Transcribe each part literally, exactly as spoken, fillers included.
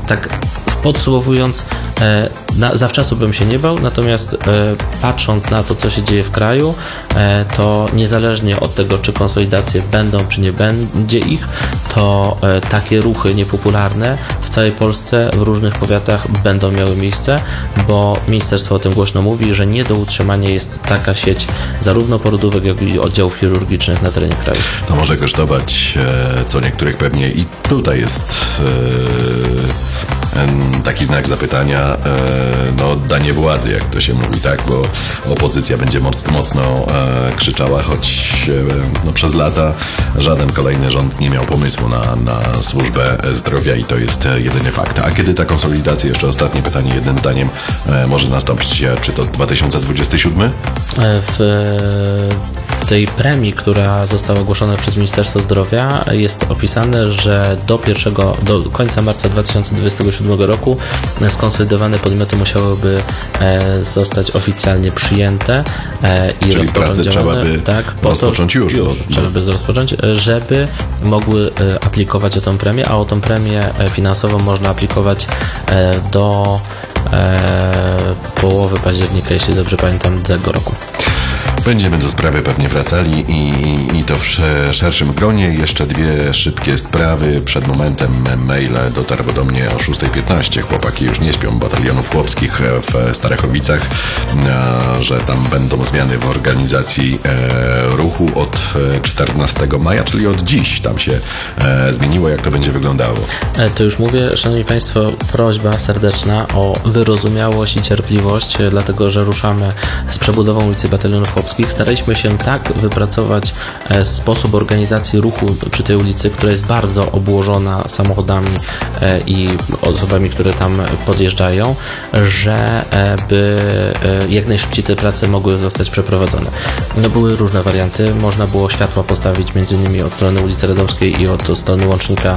tak podsumowując, e, na, zawczasu bym się nie bał, natomiast e, patrząc na to, co się dzieje w kraju, e, to niezależnie od tego, czy konsolidacje będą, czy nie będzie ich, to e, takie ruchy niepopularne w całej Polsce, w różnych powiatach będą miały miejsce, bo ministerstwo o tym głośno mówi, że nie do utrzymania jest taka sieć zarówno porodówek, jak i oddziałów chirurgicznych na terenie kraju. To może kosztować e, co niektórych pewnie i tutaj jest e, taki znak zapytania, e, no oddanie władzy, jak to się mówi, tak, bo opozycja będzie moc, mocno e, krzyczała, choć e, no, przez lata żaden kolejny rząd nie miał pomysłu na, na służbę zdrowia i to jest jedyny fakt. A kiedy ta konsolidacja, jeszcze ostatnie pytanie jednym zdaniem, e, może nastąpić, czy to dwa tysiące dwudziesty siódmy? W tej premii, która została ogłoszona przez Ministerstwo Zdrowia, jest opisane, że do pierwszego, do końca marca dwa tysiące dwudziestego siódmego roku skonsolidowane podmioty musiałyby zostać oficjalnie przyjęte i czyli pracę trzeba by tak, rozpocząć to, już. już bo, trzeba by rozpocząć, żeby mogły aplikować o tą premię, a o tą premię finansową można aplikować do połowy października, jeśli dobrze pamiętam, tego roku. Będziemy do sprawy pewnie wracali i, i to w szerszym gronie. Jeszcze dwie szybkie sprawy. Przed momentem mail dotarł do mnie o szósta piętnaście. Chłopaki już nie śpią, batalionów chłopskich w Starachowicach, że tam będą zmiany w organizacji ruchu od czternastego maja, czyli od dziś tam się zmieniło. Jak to będzie wyglądało? To już mówię, szanowni państwo, prośba serdeczna o wyrozumiałość i cierpliwość, dlatego że ruszamy z przebudową ulicy Batalionów Chłopskich. Staraliśmy się tak wypracować sposób organizacji ruchu przy tej ulicy, która jest bardzo obłożona samochodami i osobami, które tam podjeżdżają, żeby jak najszybciej te prace mogły zostać przeprowadzone. No, były różne warianty. Można było światła postawić między innymi od strony ulicy Radomskiej i od strony łącznika,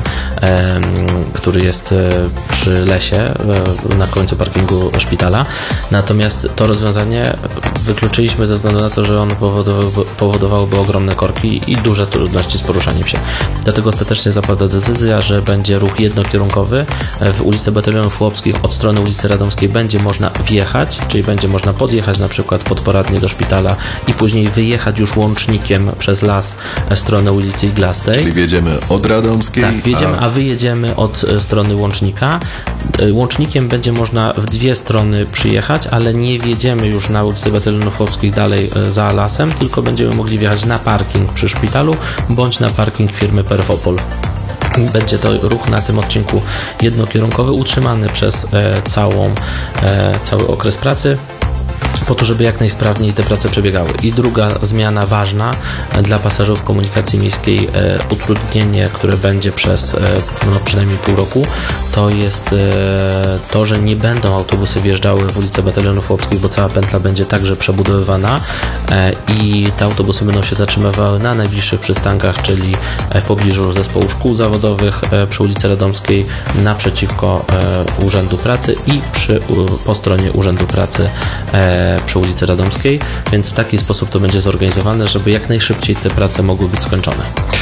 który jest przy lesie na końcu parkingu szpitala. Natomiast to rozwiązanie wykluczyliśmy ze względu na to, że ono powodowałoby, powodowałoby ogromne korki i duże trudności z poruszaniem się. Dlatego ostatecznie zapadła decyzja, że będzie ruch jednokierunkowy. W ulicy Batalionów Chłopskich od strony ulicy Radomskiej będzie można wjechać, czyli będzie można podjechać na przykład pod poradnie do szpitala i później wyjechać już łącznikiem przez las w stronę ulicy Iglastej. Czyli wjedziemy od Radomskiej. Tak, wjedziemy, a... a wyjedziemy od strony łącznika. Łącznikiem będzie można w dwie strony przyjechać, ale nie wjedziemy już na ulicy Batalionów Chłopskich dalej za lasem, tylko będziemy mogli wjechać na parking przy szpitalu bądź na parking firmy Perfopol. Będzie to ruch na tym odcinku jednokierunkowy, utrzymany przez e, całą, e, cały okres pracy, po to, żeby jak najsprawniej te prace przebiegały. I druga zmiana ważna dla pasażerów komunikacji miejskiej, e, utrudnienie, które będzie przez e, no, przynajmniej pół roku, to jest e, to, że nie będą autobusy wjeżdżały w ulicę Batalionów Chłopskich, bo cała pętla będzie także przebudowywana e, i te autobusy będą się zatrzymywały na najbliższych przystankach, czyli w pobliżu zespołu szkół zawodowych e, przy ulicy Radomskiej, naprzeciwko e, Urzędu Pracy i przy, po stronie Urzędu Pracy e, przy ulicy Radomskiej, więc w taki sposób to będzie zorganizowane, żeby jak najszybciej te prace mogły być skończone.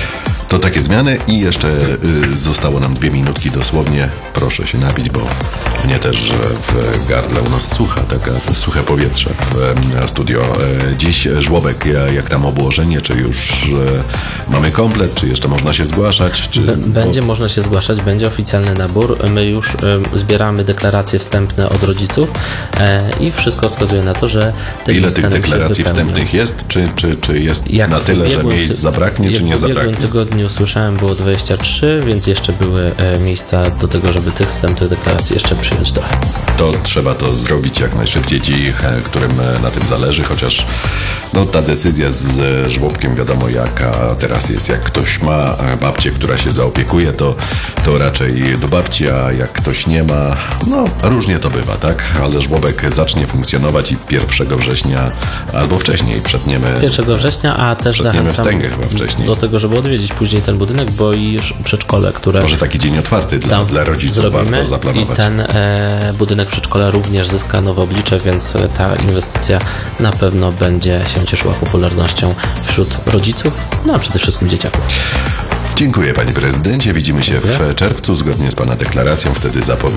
To takie zmiany i jeszcze y, zostało nam dwie minutki dosłownie. Proszę się napić, bo mnie też w gardle u nas sucha, taka suche powietrze w studio. Dziś żłobek, jak tam obłożenie, czy już mamy komplet, czy jeszcze można się zgłaszać? Czy... Będzie bo... można się zgłaszać, będzie oficjalny nabór. My już zbieramy deklaracje wstępne od rodziców i wszystko wskazuje na to, że te ile tych deklaracji wstępnych jest? Czy, czy, czy jest jak na tyle, że miejsc ty... zabraknie, czy nie zabraknie? W tygodniu usłyszałem, było dwadzieścia trzy, więc jeszcze były miejsca do tego, żeby tych wstępnych deklaracji jeszcze przyjąć trochę. To trzeba to zrobić jak najszybciej ci, którym na tym zależy, chociaż no, ta decyzja z żłobkiem wiadomo jaka teraz jest. Jak ktoś ma babcię, która się zaopiekuje, to, to raczej do babci, a jak ktoś nie ma, no różnie to bywa, tak? Ale żłobek zacznie funkcjonować i pierwszego września albo wcześniej przetniemy. pierwszego września, a też zachęcam wstęgę chyba wcześniej. Do tego, żeby odwiedzić później ten budynek, bo i przedszkole, które... Może taki dzień otwarty dla, dla rodziców zrobimy, warto zaplanować. I ten e, budynek przedszkola również zyska nowe oblicze, więc ta inwestycja na pewno będzie się cieszyła popularnością wśród rodziców, no a przede wszystkim dzieciaków. Dziękuję panie prezydencie. Widzimy się Dziękuję. w czerwcu zgodnie z pana deklaracją. Wtedy zapowiedź